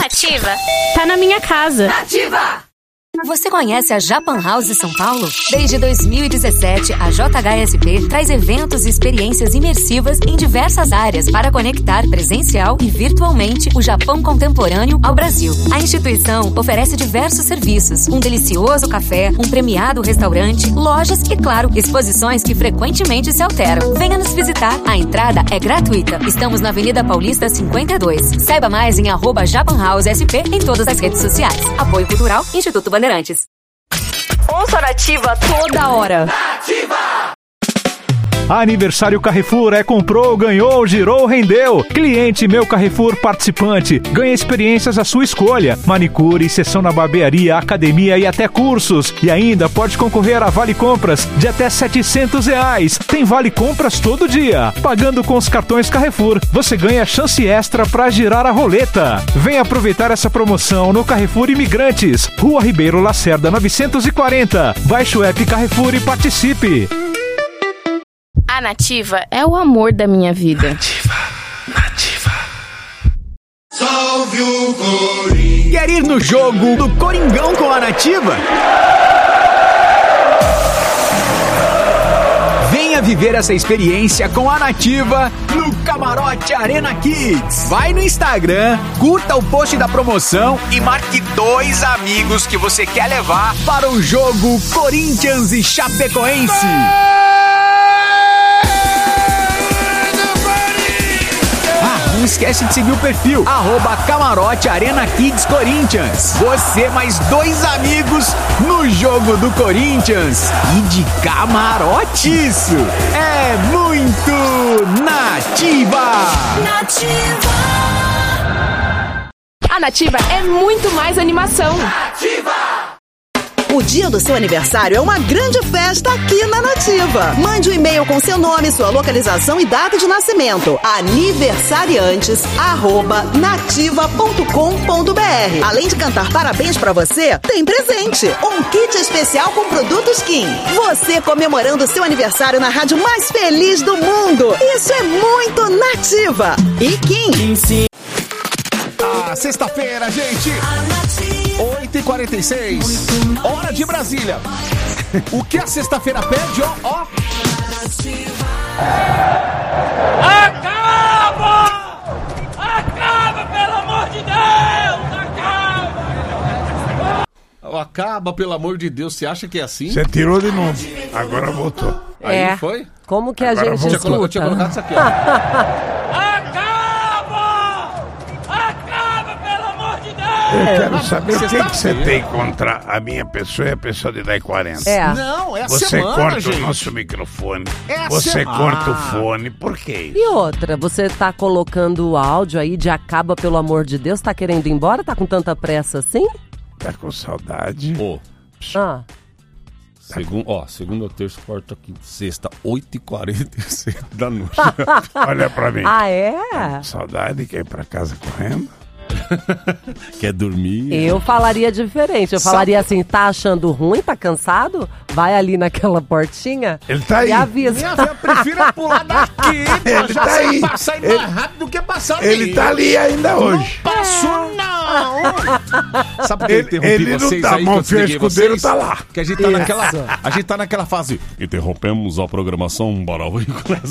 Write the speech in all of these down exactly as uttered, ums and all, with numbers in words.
Nativa. Tá na minha casa. Nativa! Você conhece a Japan House São Paulo? Desde dois mil e dezessete, a J H S P traz eventos e experiências imersivas em diversas áreas para conectar presencial e virtualmente o Japão contemporâneo ao Brasil. A instituição oferece diversos serviços, um delicioso café, um premiado restaurante, lojas e, claro, exposições que frequentemente se alteram. Venha nos visitar, a entrada é gratuita. Estamos na Avenida Paulista cinquenta e dois. Saiba mais em arroba Japan House S P em todas as redes sociais. Apoio Cultural, Instituto Bandeirantes. Ouça a Nativa toda hora. Nativa! Aniversário Carrefour é comprou, ganhou, girou, rendeu. Cliente Meu Carrefour participante. Ganha experiências à sua escolha. Manicure, sessão na barbearia, academia e até cursos. E ainda pode concorrer a Vale Compras de até setecentos reais. Tem Vale Compras todo dia. Pagando com os cartões Carrefour, você ganha chance extra para girar a roleta. Vem aproveitar essa promoção no Carrefour Imigrantes. Rua Ribeiro Lacerda novecentos e quarenta. Baixe o app Carrefour e participe. A Nativa é o amor da minha vida. Nativa, Nativa. Salve o Coringa. Quer ir no jogo do Coringão com a Nativa? Venha viver essa experiência com a Nativa no Camarote Arena Kids. Vai no Instagram, curta o post da promoção e marque dois amigos que você quer levar para o jogo Corinthians e Chapecoense. Não esquece de seguir o perfil arroba Camarote Arena Kids Corinthians. Você mais dois amigos no jogo do Corinthians e de camarote. Isso é muito Nativa. Nativa. A Nativa é muito mais animação. Nativa. O dia do seu aniversário é uma grande festa aqui na Nativa. Mande um e-mail com seu nome, sua localização e data de nascimento. aniversariantes arroba nativa ponto com ponto br. Além de cantar parabéns pra você, tem presente. Um kit especial com produtos Kim. Você comemorando seu aniversário na rádio mais feliz do mundo. Isso é muito Nativa. E Kim. Sim. Ah, sexta-feira, gente. oito e quarenta e seis. Hora de Brasília. O que a sexta-feira pede, ó, ó. Acaba! Acaba, pelo amor de Deus! Acaba! Acaba, pelo amor de Deus. Você acha que é assim? Você tirou de novo. Agora voltou. Aí é. foi? Como que Agora a gente escuta? Eu tinha colocado isso aqui, ó. Eu quero saber o que, que você tem contra a minha pessoa e a pessoa de dez e quarenta. É. Não, é a Você semana, corta gente. o nosso microfone. É a você semana. corta o fone. Por quê? E outra, você tá colocando o áudio aí de acaba, pelo amor de Deus, tá querendo ir embora? Tá com tanta pressa assim? Tá com saudade? Ô, Ah, segun, ó, segunda ou terça, quarta, quinta, sexta, oito e quarenta e seis da noite. Olha pra mim. ah é? Saudade, quer ir pra casa correndo? Quer dormir? Eu falaria diferente. Eu Sabe- falaria assim, tá achando ruim, tá cansado? Vai ali naquela portinha Ele tá aí. e avisa. Minha filha, eu prefiro pular daqui pra Ele já tá sair, aí. passar Ele- mais rápido do que passar Ele ali. tá ali ainda hoje. Não passou, não! Sabe por que eu Ele- interrompi ele não vocês tá, aí, que eu Manfio desliguei Escudeiro vocês? tá lá. Que a gente tá Isso. naquela, a gente tá naquela fase. Interrompemos a programação, bora o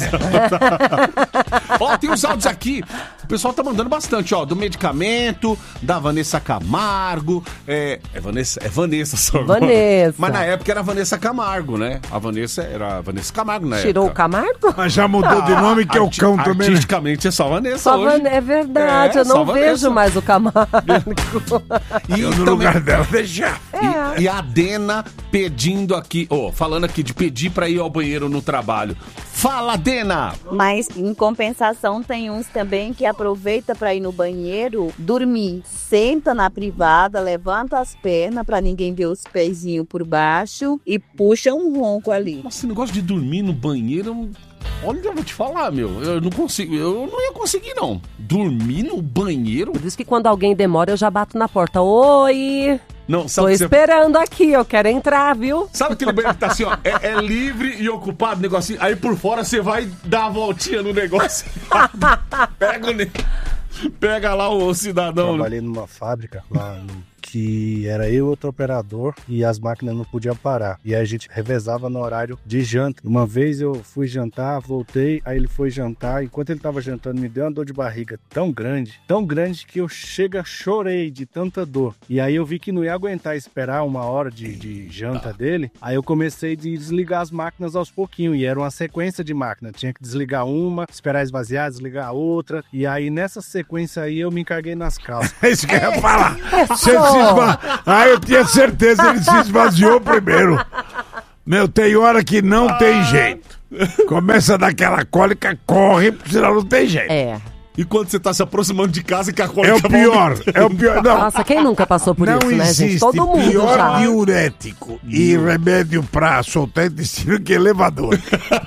Ó, tem os áudios aqui. O pessoal tá mandando bastante, ó. Do medicamento, da Vanessa Camargo. É, é Vanessa, é Vanessa só. agora. Vanessa. Mas na época era Vanessa Camargo, né? A Vanessa era a Vanessa Camargo na Tirou o época. Camargo? Mas já mudou de nome que é o Arti- cão também, né? Artisticamente é só Vanessa Só hoje. Van... É verdade, É, eu não só vejo Vanessa. mais o Camargo. E, Eu no também- lugar dela deixar. e, e a Dena pedindo aqui, ó, falando aqui de pedir pra ir ao banheiro no trabalho. Fala, Dena! Mas, em compensação, tem uns também que aproveita para ir no banheiro, dormir. Senta na privada, levanta as pernas para ninguém ver os pezinhos por baixo e puxa um ronco ali. Nossa, esse negócio de dormir no banheiro, eu- olha, eu vou te falar, meu, eu não consigo, eu não ia conseguir, não. Dormir no banheiro? Por isso que quando alguém demora, eu já bato na porta. Oi! Não, Tô sabe que você... esperando aqui, eu quero entrar, viu? Sabe aquele banheiro que tá assim, ó, é, é livre e ocupado, negocinho, aí por fora você vai dar a voltinha no negócio. Pega o ne... Pega lá o cidadão. Trabalhei numa fábrica lá no... que era eu outro operador e as máquinas não podiam parar. E aí a gente revezava no horário de janta. Uma vez eu fui jantar, voltei, aí ele foi jantar. Enquanto ele tava jantando, me deu uma dor de barriga tão grande, tão grande que eu chega, chorei de tanta dor. E aí eu vi que não ia aguentar esperar uma hora de, de janta dele. Aí eu comecei a desligar as máquinas aos pouquinhos. E era uma sequência de máquinas. Tinha que desligar uma, esperar esvaziar, desligar a outra. E aí nessa sequência aí eu me encarguei nas calças. É isso que eu ia falar. Você se esva... Ah, eu tinha certeza que ele se esvaziou primeiro. Meu, tem hora que não ah. tem jeito. Começa a dar aquela cólica, corre, senão não tem jeito. É. E quando você tá se aproximando de casa que a cólica... É o pior, é o pior. Não. Nossa, quem nunca passou por não isso, né, gente? Existe Todo mundo pior já. diurético e remédio pra soltar intestino que elevador.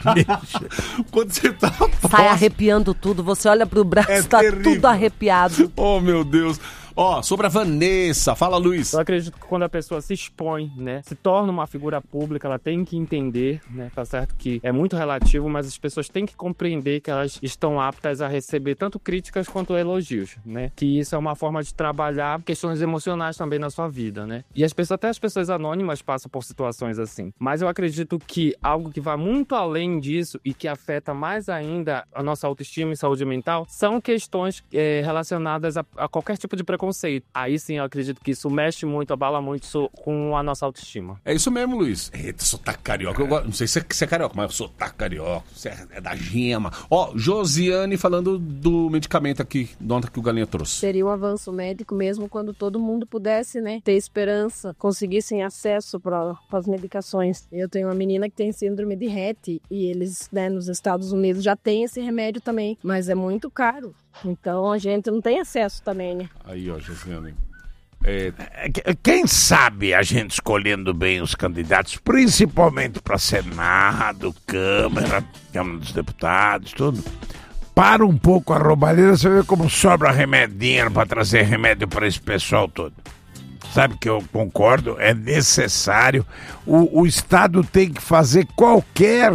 Quando você tá... Sai arrepiando tudo, você olha pro braço, é tá terrível. Tudo arrepiado. Oh, meu Deus. Ó, oh, sobre a Vanessa, fala, Luiz. Eu acredito que quando a pessoa se expõe, né, se torna uma figura pública, ela tem que entender, né, tá certo que é muito relativo, mas as pessoas têm que compreender que elas estão aptas a receber tanto críticas quanto elogios, né, que isso é uma forma de trabalhar questões emocionais também na sua vida, né, e as pessoas, até as pessoas anônimas passam por situações assim, mas eu acredito que algo que vai muito além disso e que afeta mais ainda a nossa autoestima e saúde mental são questões é, relacionadas a, a qualquer tipo de preconceito. Aí sim, eu acredito que isso mexe muito, abala muito isso com a nossa autoestima. É isso mesmo, Luiz. Eita, sotaque carioca. Eu gosto, não sei se você é carioca, mas eu sou sotaque carioca. Você é, é da gema. Ó, Josiane falando do medicamento aqui, de onde que o Galinha trouxe. Seria um avanço médico mesmo quando todo mundo pudesse, né, ter esperança, conseguissem acesso para as medicações. Eu tenho uma menina que tem síndrome de Rett e eles, né, nos Estados Unidos já tem esse remédio também, mas é muito caro. Então a gente não tem acesso também, né? Aí, ó, Josiane. É... Quem sabe a gente escolhendo bem os candidatos, principalmente para Senado, Câmara, Câmara dos Deputados, tudo. Para um pouco a roubalheira, você vê como sobra remédio, dinheiro para trazer remédio para esse pessoal todo. Sabe que eu concordo, é necessário. O, o Estado tem que fazer qualquer...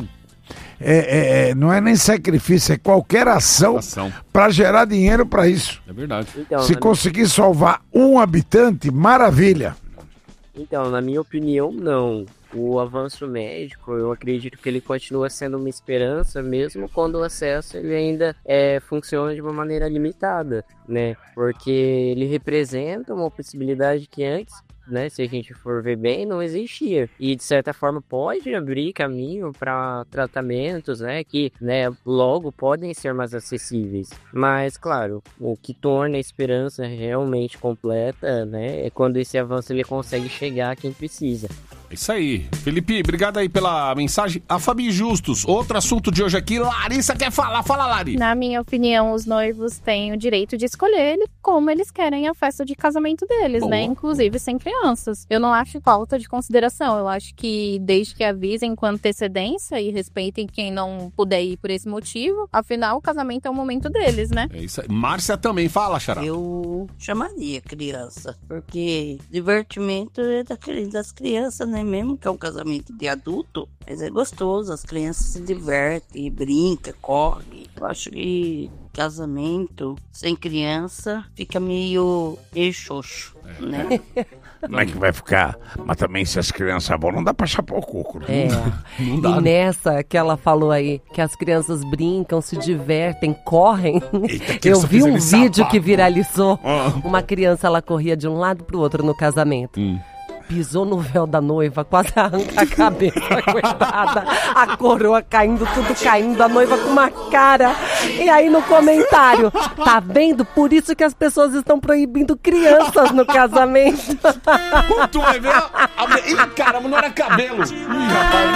É, é, não é nem sacrifício, é qualquer ação, ação. para gerar dinheiro para isso. É verdade. Então, Se conseguir minha... salvar um habitante, maravilha. Então, na minha opinião, não. O avanço médico, eu acredito que ele continua sendo uma esperança, mesmo quando o acesso ele ainda é, funciona de uma maneira limitada, né? Porque ele representa uma possibilidade que antes, né, se a gente for ver bem, não existia. E de certa forma pode abrir caminho para tratamentos, né, que, né, logo podem ser mais acessíveis. Mas, claro, o que torna a esperança realmente completa, né, é quando esse avanço ele consegue chegar a quem precisa. É isso aí. Felipe, obrigado aí pela mensagem. A Fabi Justus, outro assunto de hoje aqui. Larissa quer falar. Fala, Lari. Na minha opinião, os noivos têm o direito de escolher como eles querem a festa de casamento deles, Boa. né? Inclusive sem crianças. Eu não acho falta de consideração. Eu acho que desde que avisem com antecedência e respeitem quem não puder ir por esse motivo, afinal, o casamento é o momento deles, né? É isso aí. Márcia também. Fala, Xará. Eu chamaria criança, porque divertimento é das crianças, né? Mesmo que é um casamento de adulto, mas é gostoso, as crianças se divertem, brincam, correm. Eu acho que casamento sem criança fica meio xoxo, é. né? Como é que vai ficar? Mas também se as crianças vão, não dá pra chapar o coco. É. Não dá. E nessa que ela falou aí, que as crianças brincam, se divertem, correm. Eita, eu vi um vídeo sapato. que viralizou. Oh. Uma criança, ela corria de um lado pro outro no casamento. Hum. Pisou no véu da noiva, quase arranca a cabeça, coitada. A coroa caindo, tudo caindo, a noiva com uma cara. E aí no comentário, tá vendo? Por isso que as pessoas estão proibindo crianças no casamento. Tu vai ver? A... Ih, caramba, não era cabelo. Ih, rapaz.